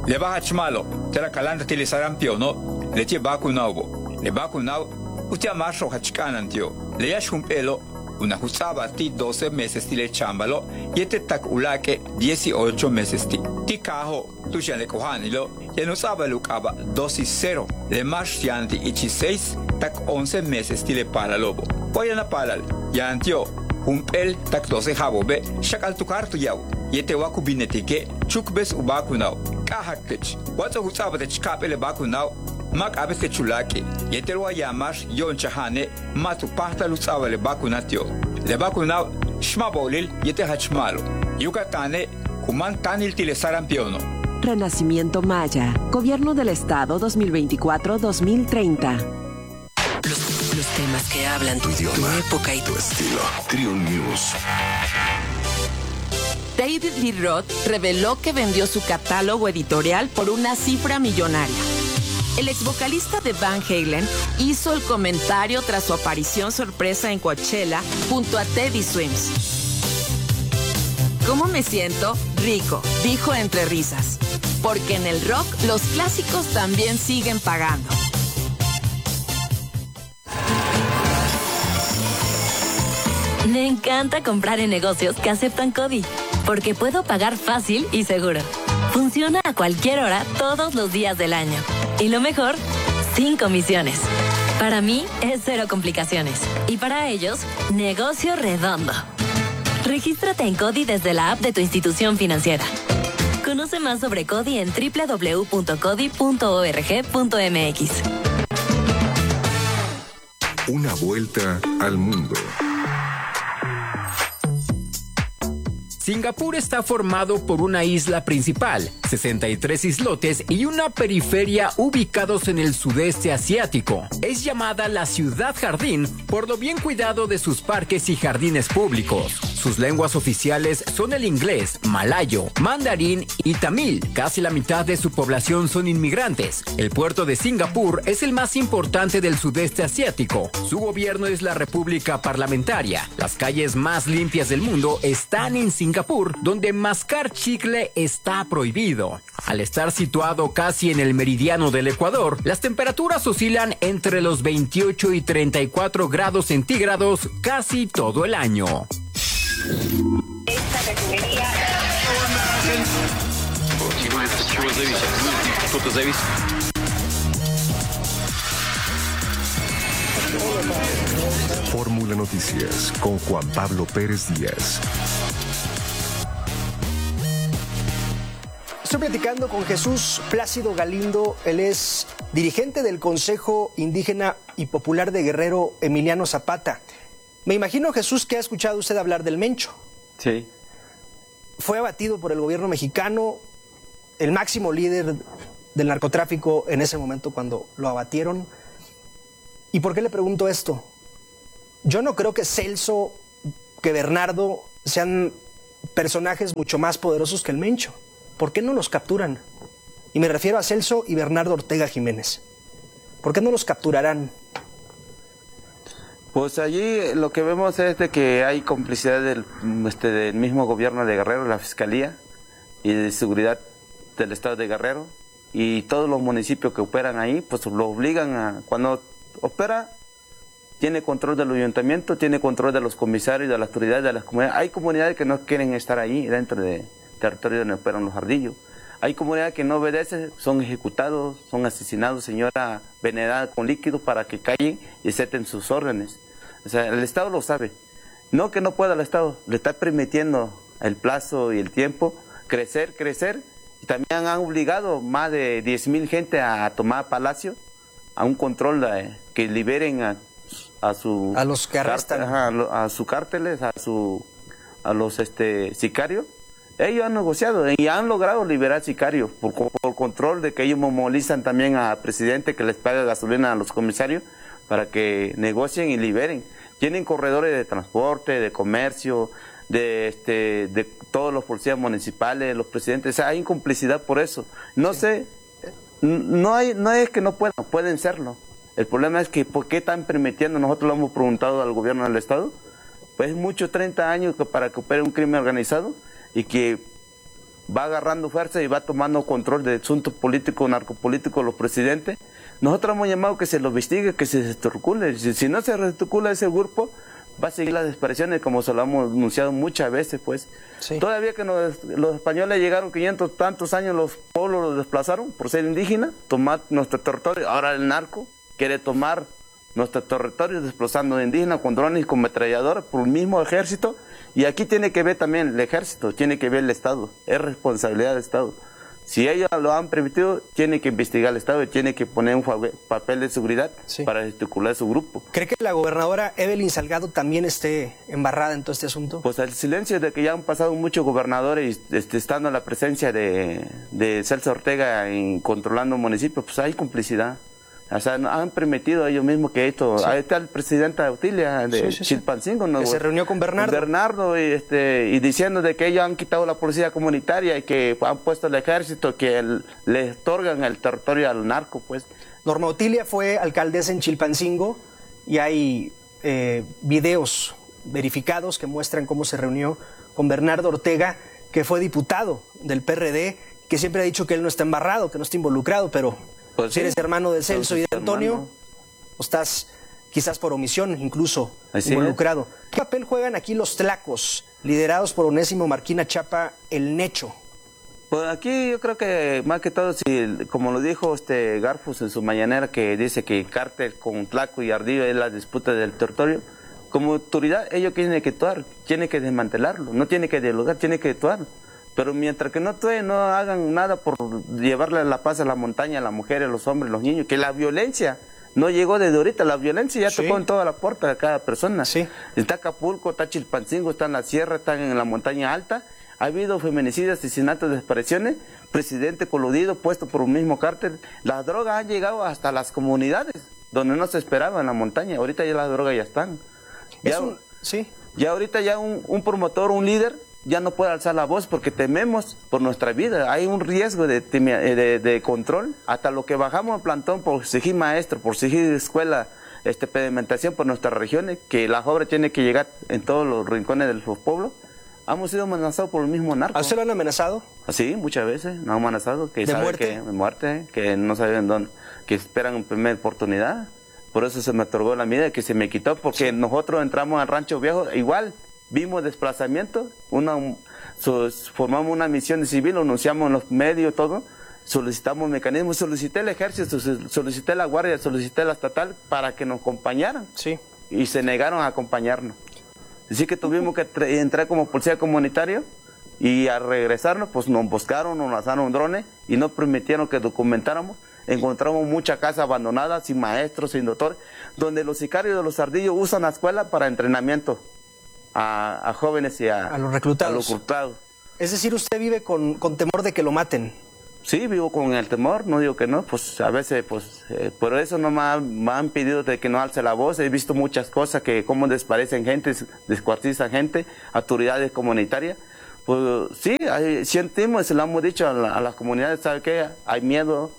Le baja chmalo, te la calanta te le sarampión, ¿no? Le tie vacunado, le vacunado, usted amarro hachcanan, tío. Le yash un pelo, una jusaba ti 12 meses ti le chambalo, y este tac ulaque 18 meses ti. Ti cajo, tu ya le cojanilo, y no sabe lucaba dosis 0, le más yanti ichi 6, tac 11 meses ti le para lobo. Voy a na palal, ya antio, un pel tac 12 jabo be, shakal tu cartu yau, y este waku binetike, chukbes u vacunao. Kahakech, what's a jusaba de chkapele vacunao, mak abes que chulake, y este lo llamas yon chahane, matu pasta lusaba le vacunatio. Le vacunao, shmabolil, y este hachmalo. Yucatane, kuman tanil tile sarampiono. Renacimiento Maya, Gobierno del Estado 2024-2030. Los temas que hablan tu idioma, tu época y tu estilo. Trio News. David Lee Roth reveló que vendió su catálogo editorial por una cifra millonaria. El ex vocalista de Van Halen hizo el comentario tras su aparición sorpresa en Coachella junto a Teddy Swims. ¿Cómo me siento? Rico, dijo entre risas. Porque en el rock los clásicos también siguen pagando. Me encanta comprar en negocios que aceptan CODI, porque puedo pagar fácil y seguro. Funciona a cualquier hora, todos los días del año. Y lo mejor, sin comisiones. Para mí es cero complicaciones. Y para ellos, negocio redondo. Regístrate en CODI desde la app de tu institución financiera. Conoce más sobre CODI en www.codi.org.mx. Una vuelta al mundo. Singapur está formado por una isla principal, 63 islotes y una periferia ubicados en el sudeste asiático. Es llamada la ciudad jardín por lo bien cuidado de sus parques y jardines públicos. Sus lenguas oficiales son el inglés, malayo, mandarín y tamil. Casi la mitad de su población son inmigrantes. El puerto de Singapur es el más importante del sudeste asiático. Su gobierno es la República Parlamentaria. Las calles más limpias del mundo están en Singapur, donde mascar chicle está prohibido. Al estar situado casi en el meridiano del Ecuador, las temperaturas oscilan entre los 28 y 34 grados centígrados casi todo el año. Esta refinería... Fórmula Noticias con Juan Pablo Pérez Díaz. Estoy platicando con Jesús Plácido Galindo. Él es dirigente del Consejo Indígena y Popular de Guerrero Emiliano Zapata. Me imagino, Jesús, que ha escuchado usted hablar del Mencho. Sí. Fue abatido por el gobierno mexicano, el máximo líder del narcotráfico en ese momento cuando lo abatieron. ¿Y por qué le pregunto esto? Yo no creo que Celso, que Bernardo sean personajes mucho más poderosos que el Mencho. ¿Por qué no los capturan? Y me refiero a Celso y Bernardo Ortega Jiménez. ¿Por qué no los capturarán? Pues allí lo que vemos es de que hay complicidad del mismo gobierno de Guerrero, la Fiscalía y de Seguridad del Estado de Guerrero, y todos los municipios que operan ahí, pues lo obligan a, cuando opera, tiene control del ayuntamiento, tiene control de los comisarios, de las autoridades, de las comunidades. Hay comunidades que no quieren estar ahí dentro de territorio donde operan los ardillos. Hay comunidades que no obedecen, son ejecutados, son asesinados, señora venenada con líquidos para que callen y acepten sus órdenes. O sea, el Estado lo sabe. No que no pueda el Estado, le está permitiendo el plazo y el tiempo crecer, y también han obligado más de 10,000 gente a tomar Palacio, a un control que liberen a los que arrestan, a sus cárteles, a los sicarios. Ellos han negociado y han logrado liberar sicarios por control de que ellos movilizan también al presidente que les paga gasolina a los comisarios para que negocien y liberen. Tienen corredores de transporte, de comercio, de todos los policías municipales, los presidentes. O sea, hay incomplicidad por eso. No sé, no es que no pueden serlo. El problema es que ¿por qué están permitiendo? Nosotros lo hemos preguntado al gobierno del Estado. Pues es mucho, 30 años para que opere un crimen organizado y que va agarrando fuerza y va tomando control del asunto político, narcopolítico, los presidentes. Nosotros hemos llamado que se lo investigue, que se desarticule. Si no se desarticula ese grupo, va a seguir las desapariciones, como se lo hemos anunciado muchas veces, pues. Sí. Todavía que los españoles llegaron 500 tantos años, los pueblos los desplazaron por ser indígenas, tomar nuestro territorio. Ahora el narco quiere tomar nuestro territorio desplazando de indígenas con drones y con ametralladoras por el mismo ejército. Y aquí tiene que ver también el ejército, tiene que ver el Estado, es responsabilidad del Estado. Si ellos lo han permitido, tiene que investigar el Estado y tiene que poner un papel de seguridad para articular su grupo. ¿Cree que la gobernadora Evelyn Salgado también esté embarrada en todo este asunto? Pues el silencio de que ya han pasado muchos gobernadores estando en la presencia de Celso Ortega controlando municipios, pues hay complicidad. O sea, han permitido ellos mismos que esto... Sí. Ahí está el presidente Autilia de Chilpancingo, ¿no? Que se reunió con Bernardo. Bernardo y diciendo de que ellos han quitado la policía comunitaria y que han puesto el ejército, que le otorgan el territorio al narco, pues. Norma Autilia fue alcaldesa en Chilpancingo y hay videos verificados que muestran cómo se reunió con Bernardo Ortega, que fue diputado del PRD, que siempre ha dicho que él no está embarrado, que no está involucrado, pero... Pues si eres hermano de Celso y de Antonio, o estás quizás por omisión incluso involucrado. ¿Qué papel juegan aquí los tlacos, liderados por Onésimo Marquina Chapa, el Necho? Pues aquí yo creo que más que todo, como lo dijo Garfus en su mañanera, que dice que cártel con Tlaco y Ardillo es la disputa del territorio, como autoridad ellos tienen que actuar, tienen que desmantelarlo, no tienen que dialogar, tienen que actuar. Pero mientras que no hagan nada por llevarle la paz a la montaña, a las mujeres, a los hombres, a los niños, que la violencia no llegó desde ahorita, la violencia ya tocó en toda la puerta de cada persona. Sí. Está Acapulco, está Chilpancingo, está en la sierra, está en la montaña alta. Ha habido feminicidios, asesinatos, desapariciones, presidente coludido, puesto por un mismo cártel. Las drogas han llegado hasta las comunidades, donde no se esperaba en la montaña. Ahorita ya las drogas ya están. Ya ahorita ya un promotor, un líder, ya no puede alzar la voz porque tememos por nuestra vida. Hay un riesgo de control. Hasta lo que bajamos al plantón por exigir maestro, por exigir escuela, pedimentación por nuestras regiones, que las obras tienen que llegar en todos los rincones de los pueblos. Hemos sido amenazados por el mismo narco. ¿A usted lo han amenazado? Sí, muchas veces. Nos han amenazado. Que ¿De muerte? De muerte, que no saben dónde, que esperan una primera oportunidad. Por eso se me otorgó la medida, que se me quitó, porque nosotros entramos al Rancho Viejo, igual. Vimos desplazamiento, formamos una misión de civil, lo anunciamos en los medios, todo, solicitamos mecanismos, solicité el ejército, solicité la guardia, solicité la estatal para que nos acompañaran. Sí. Y se negaron a acompañarnos. Así que tuvimos que entrar como policía comunitaria y al regresarnos, pues nos emboscaron, nos lanzaron drones y no permitieron que documentáramos. Encontramos mucha casa abandonada, sin maestros, sin doctores, donde los sicarios de los Ardillos usan la escuela para entrenamiento. A jóvenes y a los reclutados. Es decir, usted vive con temor de que lo maten. Sí, vivo con el temor, no digo que no, pues a veces, por eso no me han pedido de que no alce la voz. He visto muchas cosas, que cómo desaparecen gente, descuartizan gente, autoridades comunitarias. Pues sí, sentimos, se lo hemos dicho a las comunidades, ¿sabe qué? Hay miedo,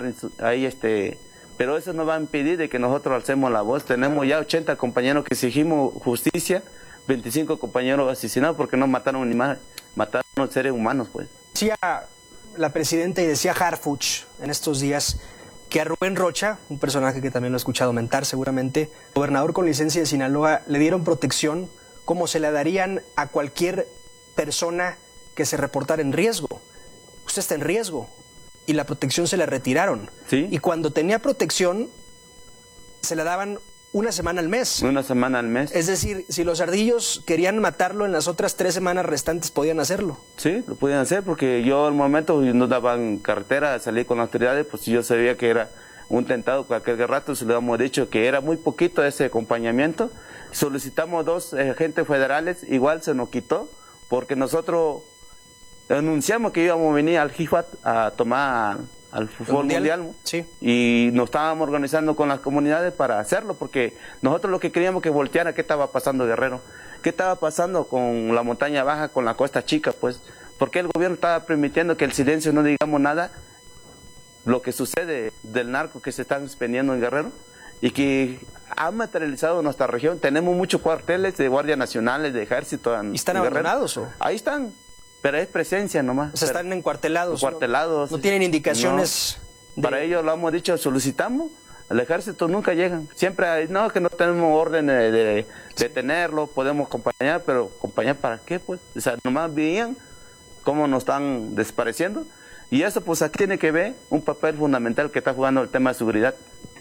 pero eso no va a impedir de que nosotros alcemos la voz. Tenemos ya 80 compañeros que exigimos justicia, 25 compañeros asesinados porque no mataron animales, mataron seres humanos, pues. Decía la presidenta y decía Harfuch en estos días que a Rubén Rocha, un personaje que también lo he escuchado mentar seguramente, gobernador con licencia de Sinaloa, le dieron protección como se la darían a cualquier persona que se reportara en riesgo. Usted está en riesgo y la protección se la retiraron. ¿Sí? Y cuando tenía protección se la daban una semana al mes. Una semana al mes. Es decir, si los Ardillos querían matarlo en las otras 3 semanas restantes, podían hacerlo. Sí, lo podían hacer porque yo al momento nos daban carretera, salí con las autoridades, pues yo sabía que era un tentado. Cualquier rato se lo habíamos dicho que era muy poquito ese acompañamiento. Solicitamos 2 agentes federales, igual se nos quitó, porque nosotros anunciamos que íbamos a venir al GIFAT a tomar al fútbol mundial, sí. Y nos estábamos organizando con las comunidades para hacerlo, porque nosotros lo que queríamos que volteara qué estaba pasando Guerrero, qué estaba pasando con la montaña baja, con la costa chica, pues, porque el gobierno estaba permitiendo que el silencio no digamos nada, lo que sucede del narco que se están expendiendo en Guerrero y que ha materializado nuestra región. Tenemos muchos cuarteles de guardias nacionales, de ejército. ¿Y están abandonados o? Ahí están. pero es presencia nomás. O sea, están encuartelados. Encuartelados. No tienen indicaciones. No. Para ellos lo hemos dicho, solicitamos. Al ejército nunca llegan. Siempre hay, no, que no tenemos orden de detenerlo, podemos acompañar, pero ¿acompañar para qué, pues? O sea, nomás veían cómo nos están desapareciendo. Y eso, pues, aquí tiene que ver un papel fundamental que está jugando el tema de seguridad.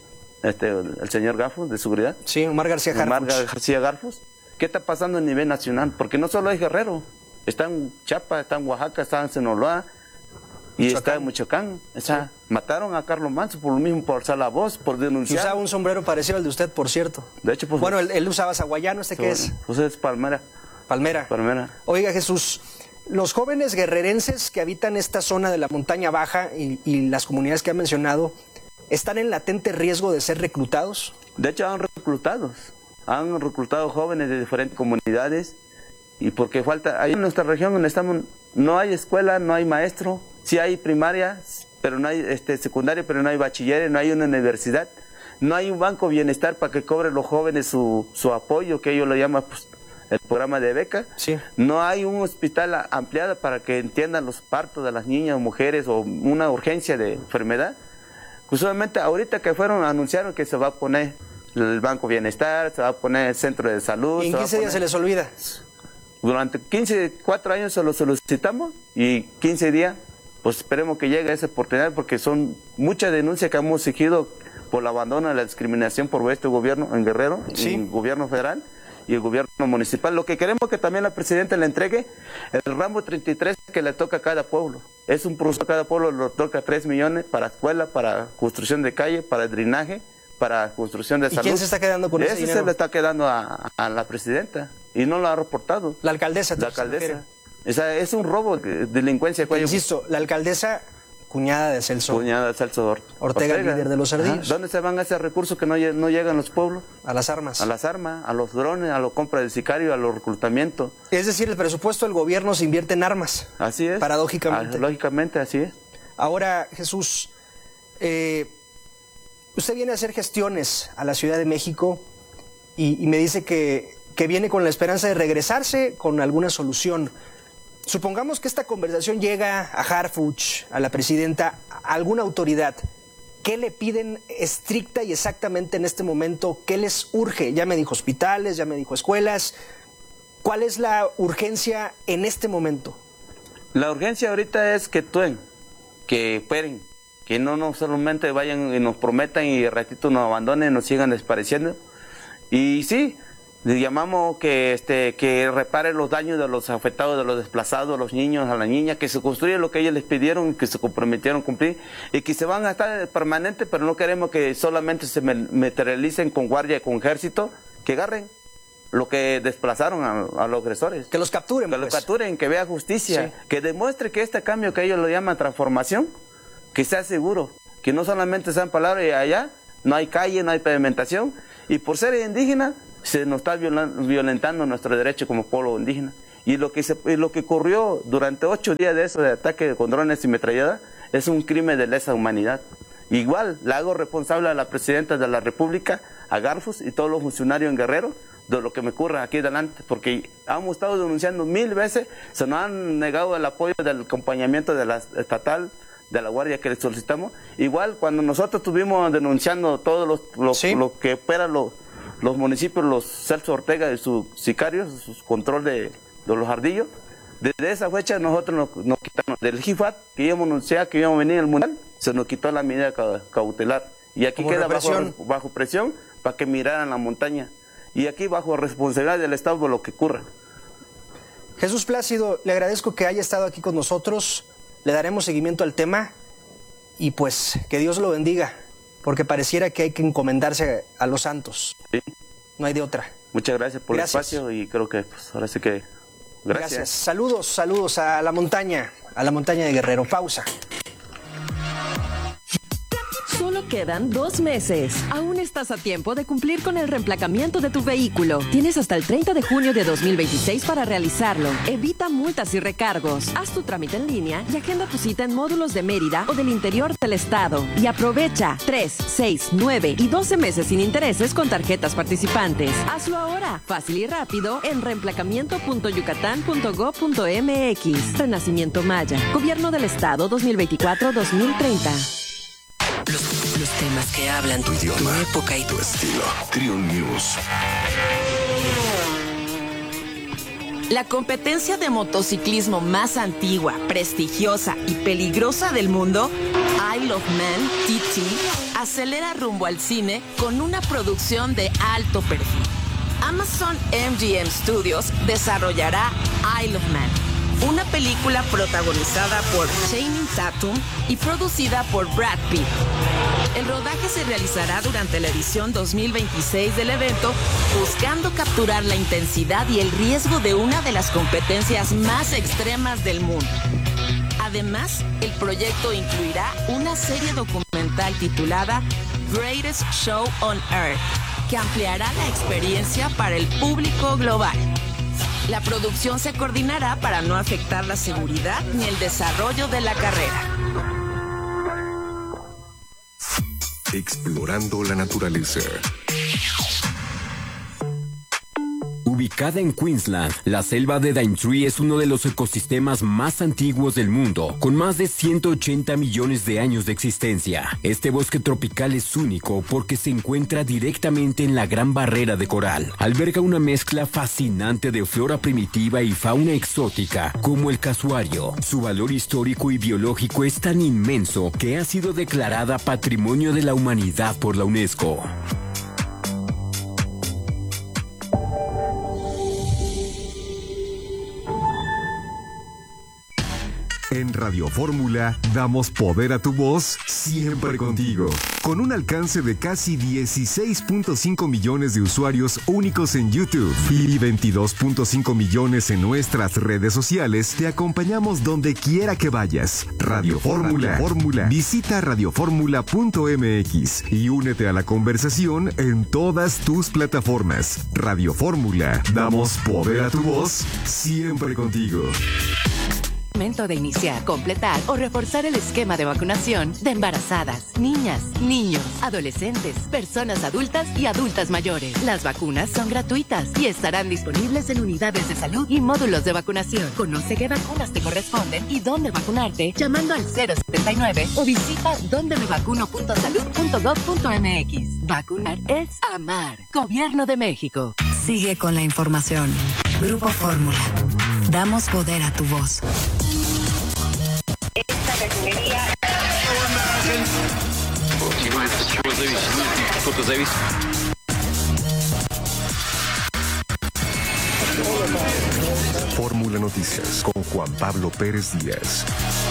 El señor Garfus, de seguridad. Sí, Omar García Garfus. Omar García Garfus. ¿Qué está pasando a nivel nacional? Porque no solo es Guerrero. Está en Chiapas, está en Oaxaca, está en Sinaloa. Y está en Michoacán. O sea, mataron a Carlos Manso por lo mismo, por alzar la voz, por denunciar. Usaba un sombrero parecido al de usted, por cierto. De hecho, pues... Bueno, él usaba hawaiano, ¿qué es? Pues es Palmera. Palmera. Oiga, Jesús, los jóvenes guerrerenses que habitan esta zona de la montaña baja y las comunidades que ha mencionado, ¿están en latente riesgo de ser reclutados? De hecho, han reclutado jóvenes de diferentes comunidades. Y porque falta, ahí en nuestra región donde estamos, no hay escuela, no hay maestro. Sí hay primaria, pero no hay secundaria, pero no hay bachilleres, no hay una universidad. No hay un banco bienestar para que cobren los jóvenes su apoyo, que ellos lo llaman, pues, el programa de beca. Sí. No hay un hospital ampliado para que entiendan los partos de las niñas o mujeres o una urgencia de enfermedad. Usualmente ahorita que anunciaron que se va a poner el banco bienestar, se va a poner el centro de salud. ¿Y en 15 días se les olvida? Durante 4 años se lo solicitamos y 15 días, pues esperemos que llegue esa oportunidad, porque son muchas denuncias que hemos exigido por el abandono de la discriminación por este gobierno en Guerrero, sí, el gobierno federal y el gobierno municipal. Lo que queremos es que también la presidenta le entregue el ramo 33 que le toca a cada pueblo. Es un proceso, a cada pueblo le toca 3 millones para escuela, para construcción de calle, para drenaje, para construcción de salud. ¿Y quién se está quedando con ese dinero? Ese se le está quedando a la presidenta y no lo ha reportado. La alcaldesa. La alcaldesa. O sea, es un robo, delincuencia. Insisto, la alcaldesa, cuñada de Celso. Cuñada de Celso Ortega, líder de los Ardillos. ¿Dónde se van esos recursos que no llegan a los pueblos? A las armas. A las armas, a los drones, a la compra del sicario, a los reclutamientos. Es decir, el presupuesto del gobierno se invierte en armas. Así es. Paradójicamente. Lógicamente, así es. Ahora, Jesús, usted viene a hacer gestiones a la Ciudad de México y me dice que viene con la esperanza de regresarse con alguna solución. Supongamos que esta conversación llega a Harfuch, a la presidenta, a alguna autoridad. ¿Qué le piden estricta y exactamente en este momento? ¿Qué les urge? Ya me dijo hospitales, ya me dijo escuelas. ¿Cuál es la urgencia en este momento? La urgencia ahorita es que actúen, que esperen, que no solamente vayan y nos prometan y de ratito nos abandonen, nos sigan desapareciendo. Y sí, le llamamos que reparen los daños de los afectados, de los desplazados, a los niños, a la niña, que se construya lo que ellos les pidieron, que se comprometieron a cumplir, y que se van a estar permanentes, pero no queremos que solamente se materialicen con guardia y con ejército, que agarren lo que desplazaron a los agresores. Que los capturen. Que los capturen, que vea justicia, sí, que demuestre que este cambio que ellos lo llaman transformación, que sea seguro, que no solamente sean palabras y allá no hay calle, no hay pavimentación, y por ser indígena se nos está violentando nuestro derecho como pueblo indígena. Y lo que ocurrió durante 8 días de eso, de ataque con drones y metralladas, es un crimen de lesa humanidad. Igual, la hago responsable a la presidenta de la República, a Garfus y todos los funcionarios en Guerrero, de lo que me ocurre aquí adelante, porque hemos estado denunciando 1000 veces, se nos han negado el apoyo del acompañamiento de la estatal, de la guardia que le solicitamos. Igual, cuando nosotros estuvimos denunciando todo lo que operan los municipios, los Celso Ortega y sus sicarios, su control de los ardillos, desde esa fecha nosotros nos quitamos del JIFAT, que íbamos a anunciar que íbamos a venir al mundial, se nos quitó la medida cautelar. Y aquí queda bajo presión para que miraran la montaña. Y aquí bajo responsabilidad del Estado por lo que ocurra. Jesús Plácido, le agradezco que haya estado aquí con nosotros, le daremos seguimiento al tema y pues que Dios lo bendiga, porque pareciera que hay que encomendarse a los santos. Sí. No hay de otra. Muchas gracias por el espacio y creo que pues, ahora sí que... Gracias. Saludos a la montaña de Guerrero. Pausa. Solo quedan 2 meses. Aún estás a tiempo de cumplir con el reemplacamiento de tu vehículo. Tienes hasta el 30 de junio de 2026 para realizarlo. Evita multas y recargos. Haz tu trámite en línea y agenda tu cita en módulos de Mérida o del interior del estado. Y aprovecha 3, 6, 9 y 12 meses sin intereses con tarjetas participantes. Hazlo ahora, fácil y rápido, en reemplacamiento.yucatán.gov.mx. Renacimiento Maya. Gobierno del Estado 2024-2030. Los temas que hablan tu idioma, tu época y tu estilo. Triun News. La competencia de motociclismo más antigua, prestigiosa y peligrosa del mundo, Isle of Man, TT, acelera rumbo al cine con una producción de alto perfil. Amazon MGM Studios desarrollará Isle of Man, una película protagonizada por Channing Tatum y producida por Brad Pitt. El rodaje se realizará durante la edición 2026 del evento, buscando capturar la intensidad y el riesgo de una de las competencias más extremas del mundo. Además, el proyecto incluirá una serie documental titulada Greatest Show on Earth, que ampliará la experiencia para el público global. La producción se coordinará para no afectar la seguridad ni el desarrollo de la carrera. Explorando la naturaleza. Ubicada en Queensland, la selva de Daintree es uno de los ecosistemas más antiguos del mundo, con más de 180 millones de años de existencia. Este bosque tropical es único porque se encuentra directamente en la Gran Barrera de Coral. Alberga una mezcla fascinante de flora primitiva y fauna exótica, como el casuario. Su valor histórico y biológico es tan inmenso que ha sido declarada Patrimonio de la Humanidad por la UNESCO. En Radio Fórmula damos poder a tu voz siempre contigo. Con un alcance de casi 16.5 millones de usuarios únicos en YouTube y 22.5 millones en nuestras redes sociales, te acompañamos donde quiera que vayas. Radio Fórmula. Visita radioformula.mx y únete a la conversación en todas tus plataformas. Radio Fórmula. Damos poder a tu voz siempre contigo. Momento de iniciar, completar o reforzar el esquema de vacunación de embarazadas, niñas, niños, adolescentes, personas adultas y adultas mayores. Las vacunas son gratuitas y estarán disponibles en unidades de salud y módulos de vacunación. Conoce qué vacunas te corresponden y dónde vacunarte llamando al 079 o visita dondemevacuno.salud.gov.mx. Vacunar es amar. Gobierno de México. Sigue con la información. Grupo Fórmula. Damos poder a tu voz. Esta refinería... Fórmula Noticias con Juan Pablo Pérez Díaz.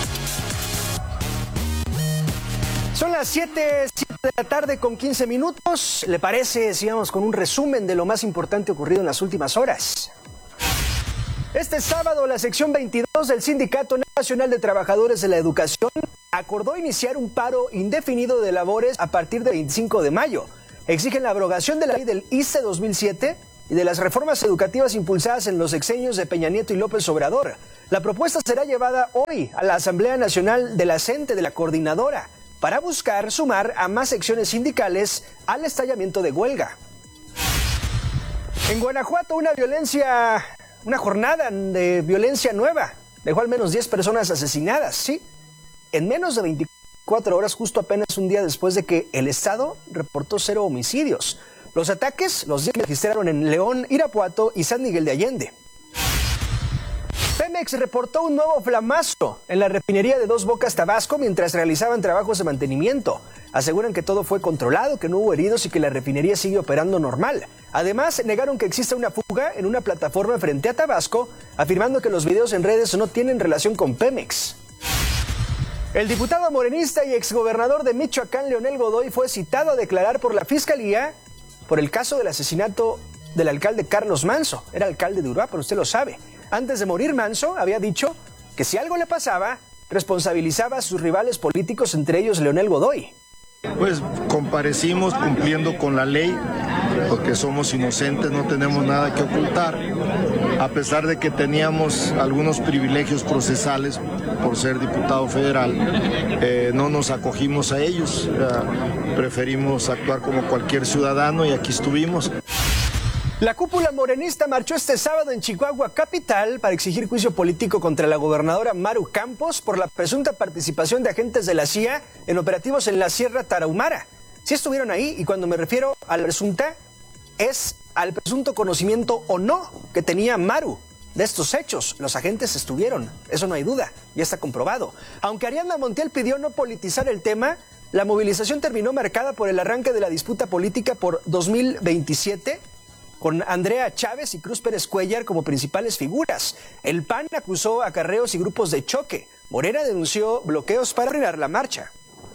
Son las 7 de la tarde con 15 minutos. ¿Le parece? Sigamos con un resumen de lo más importante ocurrido en las últimas horas. Este sábado, la sección 22 del Sindicato Nacional de Trabajadores de la Educación acordó iniciar un paro indefinido de labores a partir del 25 de mayo. Exigen la abrogación de la ley del ISSSTE 2007 y de las reformas educativas impulsadas en los sexenios de Peña Nieto y López Obrador. La propuesta será llevada hoy a la Asamblea Nacional de la CENTE de la Coordinadora para buscar sumar a más secciones sindicales al estallamiento de huelga. En Guanajuato, una jornada de violencia nueva dejó al menos 10 personas asesinadas, ¿sí? En menos de 24 horas, justo apenas un día después de que el Estado reportó 0 homicidios. Los ataques los días registraron en León, Irapuato y San Miguel de Allende. Pemex reportó un nuevo flamazo en la refinería de Dos Bocas, Tabasco, mientras realizaban trabajos de mantenimiento. Aseguran que todo fue controlado, que no hubo heridos y que la refinería sigue operando normal. Además, negaron que exista una fuga en una plataforma frente a Tabasco, afirmando que los videos en redes no tienen relación con Pemex. El diputado morenista y exgobernador de Michoacán, Leonel Godoy, fue citado a declarar por la Fiscalía por el caso del asesinato del alcalde Carlos Manso. Era alcalde de Uruapan, usted lo sabe. Antes de morir, Manso había dicho que si algo le pasaba, responsabilizaba a sus rivales políticos, entre ellos Leonel Godoy. Pues comparecimos cumpliendo con la ley, porque somos inocentes, no tenemos nada que ocultar, a pesar de que teníamos algunos privilegios procesales por ser diputado federal, no nos acogimos a ellos, preferimos actuar como cualquier ciudadano y aquí estuvimos. La cúpula morenista marchó este sábado en Chihuahua capital para exigir juicio político contra la gobernadora Maru Campos por la presunta participación de agentes de la CIA en operativos en la Sierra Tarahumara. Sí estuvieron ahí, y cuando me refiero a la presunta, es al presunto conocimiento o no que tenía Maru de estos hechos. Los agentes estuvieron, eso no hay duda, ya está comprobado. Aunque Ariadna Montiel pidió no politizar el tema, la movilización terminó marcada por el arranque de la disputa política por 2027, con Andrea Chávez y Cruz Pérez Cuellar como principales figuras. El PAN acusó acarreos y grupos de choque. Morena denunció bloqueos para frenar la marcha.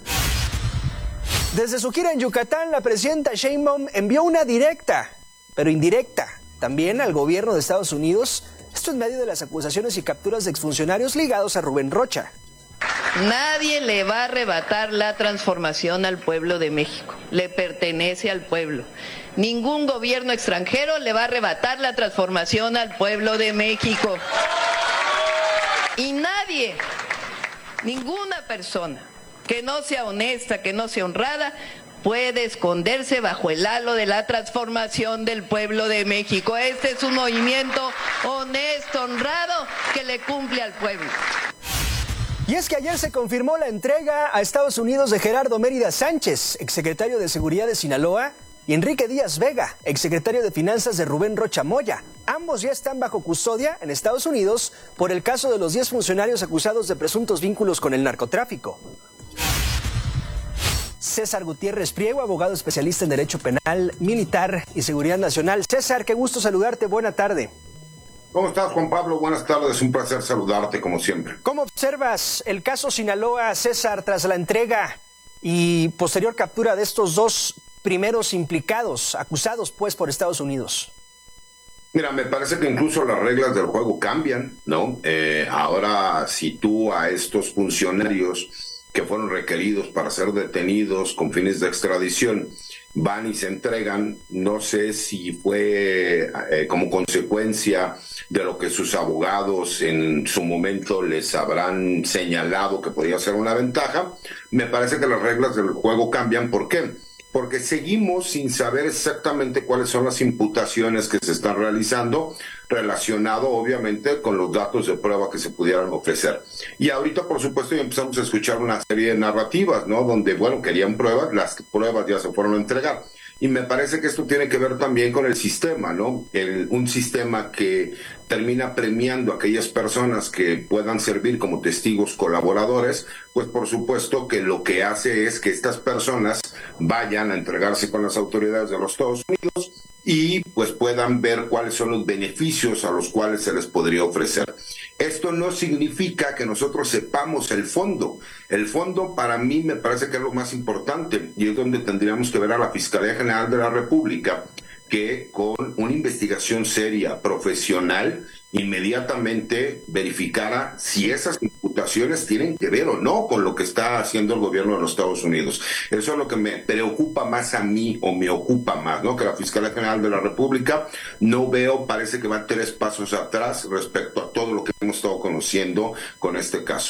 Desde su gira en Yucatán, la presidenta Sheinbaum envió una directa, pero indirecta, también al gobierno de Estados Unidos. Esto en medio de las acusaciones y capturas de exfuncionarios ligados a Rubén Rocha. Nadie le va a arrebatar la transformación al pueblo de México. Le pertenece al pueblo. Ningún gobierno extranjero le va a arrebatar la transformación al pueblo de México. Y nadie, ninguna persona que no sea honesta, que no sea honrada, puede esconderse bajo el halo de la transformación del pueblo de México. Este es un movimiento honesto, honrado, que le cumple al pueblo. Y es que ayer se confirmó la entrega a Estados Unidos de Gerardo Mérida Sánchez, exsecretario de Seguridad de Sinaloa, y Enrique Díaz Vega, exsecretario de Finanzas de Rubén Rocha Moya. Ambos ya están bajo custodia en Estados Unidos por el caso de los 10 funcionarios acusados de presuntos vínculos con el narcotráfico. César Gutiérrez Priego, abogado especialista en Derecho Penal, Militar y Seguridad Nacional. César, qué gusto saludarte, buena tarde. ¿Cómo estás, Juan Pablo? Buenas tardes, un placer saludarte como siempre. ¿Cómo observas el caso Sinaloa, César, tras la entrega y posterior captura de estos dos primeros implicados, acusados pues por Estados Unidos? Mira, me parece que incluso las reglas del juego cambian, ¿no? Ahora, si tú a estos funcionarios que fueron requeridos para ser detenidos con fines de extradición van y se entregan, no sé si fue como consecuencia de lo que sus abogados en su momento les habrán señalado que podía ser una ventaja. Me parece que las reglas del juego cambian. ¿Por qué? Porque seguimos sin saber exactamente cuáles son las imputaciones que se están realizando, relacionado obviamente con los datos de prueba que se pudieran ofrecer. Y ahorita, por supuesto, ya empezamos a escuchar una serie de narrativas, ¿no? Donde, bueno, querían pruebas, las pruebas ya se fueron a entregar. Y me parece que esto tiene que ver también con el sistema, ¿no? Un sistema que termina premiando a aquellas personas que puedan servir como testigos colaboradores, pues por supuesto que lo que hace es que estas personas vayan a entregarse con las autoridades de los Estados Unidos y pues puedan ver cuáles son los beneficios a los cuales se les podría ofrecer. Esto no significa que nosotros sepamos el fondo. El fondo para mí me parece que es lo más importante y es donde tendríamos que ver a la Fiscalía General de la República que con una investigación seria, profesional, inmediatamente verificara si esas imputaciones tienen que ver o no con lo que está haciendo el gobierno de los Estados Unidos. Eso es lo que me preocupa más a mí, o me ocupa más, ¿no? Que la Fiscalía General de la República, no veo, parece que va 3 pasos atrás respecto a todo lo que hemos estado conociendo con este caso.